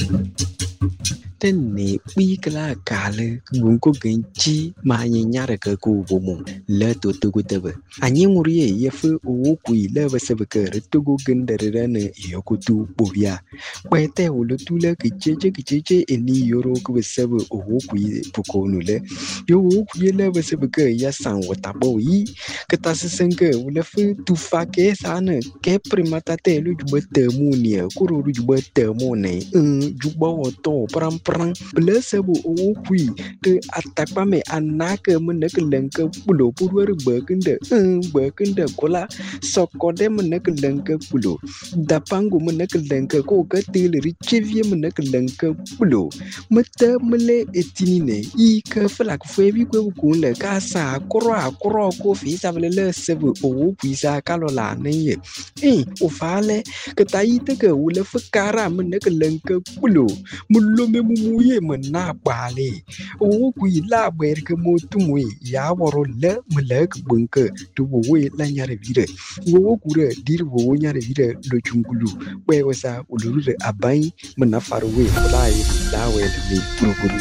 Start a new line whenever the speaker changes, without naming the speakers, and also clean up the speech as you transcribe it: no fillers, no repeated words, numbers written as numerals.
Tên nị bi cái là cả lơ gun ko genchi ma nyara ka ku bomo le to to gutebe anyi nguri ye fu o ku ile ba se ka re to go gendere ne yo ko tu bobia ba te o le tu le ki cheche eni yoro ku se o ku pu ko nu le yo o ku le ba se ka ya san wata bo yi ka ta se sen ka o le fu tu fa ke sa ne ke primata te lu ju ba te mu ni ku ro ju ba te mu ne ju ba o to pram blesse bu o kui te atakpa me anaka meneke lenke pulo purwer bekende kola sokode meneke lenke pulo dapangu meneke lenke ko katil richevie meneke lenke pulo mete mele etinine I ke flak febi ko ku le ka sa kro ko fi sa le sebu o kui sa kalola ne o fale ke taite ke o le fakara meneke lenke pulo mulo me muye mena bale o ku ila ber ke motumu ya woro le mele ke bunke tu we la nyare vire wo ku re dir wo nyare vire lo chungulu we wasa uluru abai mena farwe la we le